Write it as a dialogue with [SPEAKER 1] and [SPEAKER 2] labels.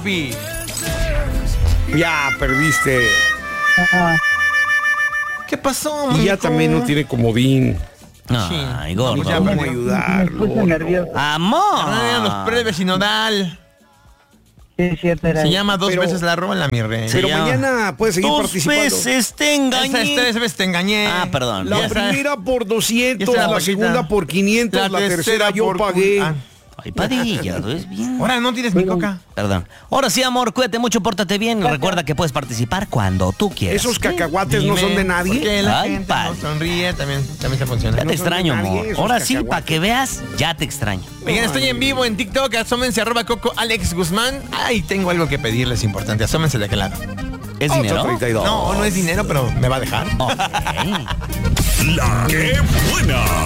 [SPEAKER 1] papi.
[SPEAKER 2] Ya perdiste.
[SPEAKER 1] ¿Qué pasó,
[SPEAKER 2] Y ya
[SPEAKER 1] mijo?
[SPEAKER 2] también no tiene comodín.
[SPEAKER 3] Ay, gordo.
[SPEAKER 1] Ya
[SPEAKER 2] ¿Cómo
[SPEAKER 1] perdió.
[SPEAKER 2] ayudarlo?
[SPEAKER 4] Me puse nervioso.
[SPEAKER 3] ¡Amor!
[SPEAKER 1] Eran los plebes y nodal.
[SPEAKER 4] Sí, es cierto, era.
[SPEAKER 1] Se llama Dos
[SPEAKER 2] Pero-
[SPEAKER 1] veces la rola, mi rey.
[SPEAKER 2] Pero
[SPEAKER 3] ya.
[SPEAKER 2] mañana puedes seguir
[SPEAKER 3] 2
[SPEAKER 2] participando.
[SPEAKER 3] veces te engañé.
[SPEAKER 1] Esas 3 veces te engañé.
[SPEAKER 3] Ah, perdón.
[SPEAKER 2] La
[SPEAKER 1] Ya sabes.
[SPEAKER 2] primera por 200,
[SPEAKER 1] Ya está la
[SPEAKER 2] la
[SPEAKER 1] paquita.
[SPEAKER 2] segunda por 500, la tercera yo
[SPEAKER 1] por
[SPEAKER 2] pagué.
[SPEAKER 3] Ay, Padilla, ¿no es bien?
[SPEAKER 1] Ahora no tienes mi coca.
[SPEAKER 3] Perdón. Ahora sí, amor, cuídate mucho, pórtate bien. Recuerda que puedes participar cuando tú quieras.
[SPEAKER 2] Esos cacahuates no son de nadie.
[SPEAKER 1] Porque la
[SPEAKER 3] Ay,
[SPEAKER 1] gente
[SPEAKER 3] padre.
[SPEAKER 1] no sonríe, también se funciona.
[SPEAKER 3] Ya te
[SPEAKER 2] no son
[SPEAKER 3] extraño,
[SPEAKER 2] de nadie
[SPEAKER 3] amor.
[SPEAKER 2] esos
[SPEAKER 3] Ahora sí,
[SPEAKER 2] cacahuates.
[SPEAKER 3] para que veas, ya te extraño.
[SPEAKER 1] Oigan, estoy en vivo en TikTok, asómense @Coco Alex Guzmán. Ay, tengo algo que pedirles importante, asómense de aquel lado.
[SPEAKER 3] ¿Es dinero?
[SPEAKER 2] 8:32.
[SPEAKER 1] No, no es dinero, pero me va a dejar.
[SPEAKER 3] Ok.
[SPEAKER 5] La que buena.